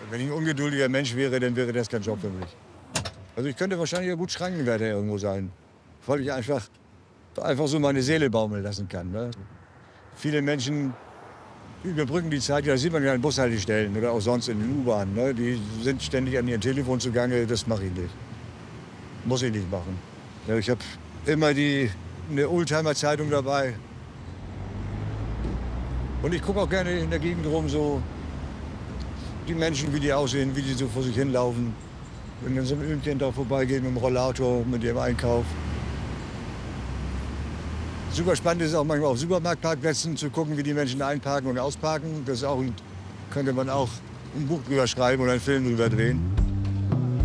Wenn ich ein ungeduldiger Mensch wäre, dann wäre das kein Job für mich. Also ich könnte wahrscheinlich ja gut Schrankenwärter irgendwo sein, weil ich einfach so meine Seele baumeln lassen kann. Ne? Viele Menschen überbrücken die Zeit, ja, das sieht man ja an Bushaltestellen oder auch sonst in den U-Bahnen. Ne? Die sind ständig an ihrem Telefon zugange, das mache ich nicht. Muss ich nicht machen. Ja, ich habe immer eine Oldtimer-Zeitung dabei. Und ich gucke auch gerne in der Gegend rum, so die Menschen, wie die aussehen, wie die so vor sich hinlaufen. Wenn dann so ein Ölchen da vorbeigeht mit dem Rollator, mit dem Einkauf. Super spannend ist auch manchmal auf Supermarktparkplätzen zu gucken, wie die Menschen einparken und ausparken. Das ist auch könnte man auch ein Buch drüber schreiben oder einen Film drüber drehen.